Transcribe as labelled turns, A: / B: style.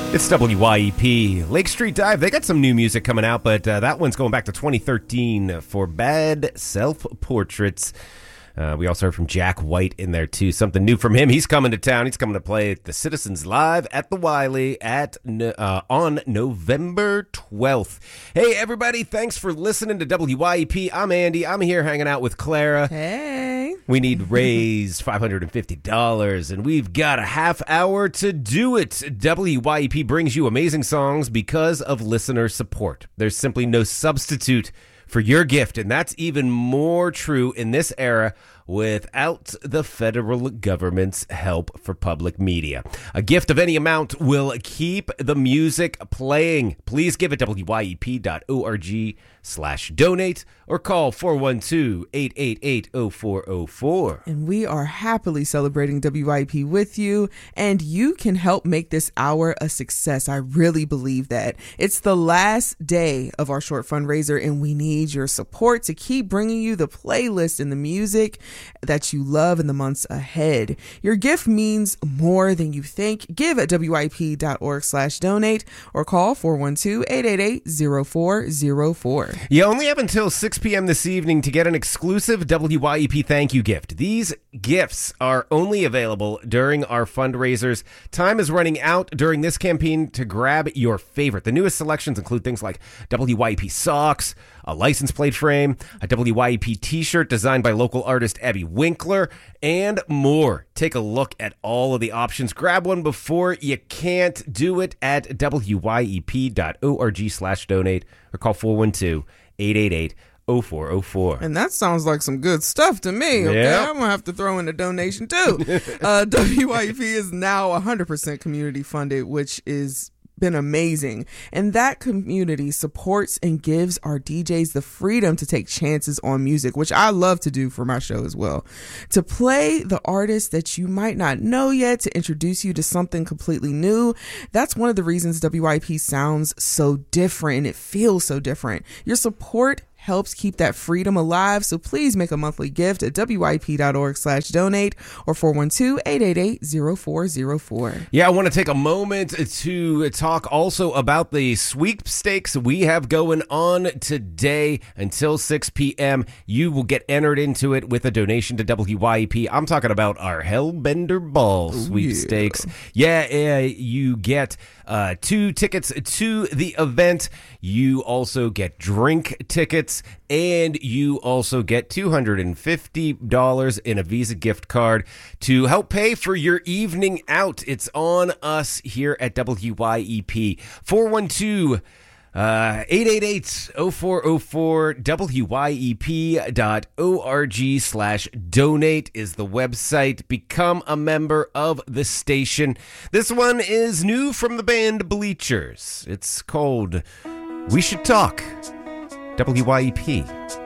A: It's WYEP. Lake Street Dive, they got some new music coming out, but that one's going back to 2013 for Bad Self-Portraits. We also heard from Jack White in there, too. Something new from him. He's coming to town. He's coming to play at the Citizens Live at the Wiley on November 12th. Hey, everybody. Thanks for listening to WYEP. I'm Andy. I'm here hanging out with Clara.
B: Hey.
A: We need to raise $550, and we've got a half hour to do it. WYEP brings you amazing songs because of listener support. There's simply no substitute for your gift, and that's even more true in this era without the federal government's help for public media. A gift of any amount will keep the music playing. Please give at wyep.org/donate or call 412-888-0404.
B: And we are happily celebrating WYP with you, and you can help make this hour a success. I really believe that. It's the last day of our short fundraiser, and we need your support to keep bringing you the playlist and the music that you love in the months ahead. Your gift means more than you think. Give at wyp.org/donate or call 412-888-0404.
A: You only have until 6 p.m. this evening to get an exclusive WYEP thank you gift. These gifts are only available during our fundraisers. Time is running out during this campaign to grab your favorite. The newest selections include things like WYEP socks, a license plate frame, a WYEP t-shirt designed by local artist Abby Winkler, and more. Take a look at all of the options. Grab one before you can't. Do it at wyep.org/donate or call 412-888-0404.
B: And that sounds like some good stuff to me. Okay,
A: Yep.
B: I'm gonna have to throw in a donation too. WYP is now 100% community funded, which is been amazing, and that community supports and gives our DJs the freedom to take chances on music, which I love to do for my show as well, to play the artists that you might not know yet, to introduce you to something completely new. That's one of the reasons WYP sounds so different and it feels so different. Your support helps keep that freedom alive, so please make a monthly gift at wyp.org/donate or 412-888-0404.
A: Yeah, I want to take a moment to talk also about the sweepstakes we have going on today until 6 p.m. You will get entered into it with a donation to WYEP. I'm talking about our Hellbender Ball sweepstakes. Yeah, you get 2 tickets to the event. You also get drink tickets, and you also get $250 in a Visa gift card to help pay for your evening out. It's on us here at WYEP. 412-888-0404, wyep.org/donate is the website. Become a member of the station. This one is new from the band Bleachers. It's called We Should Talk. WYEP.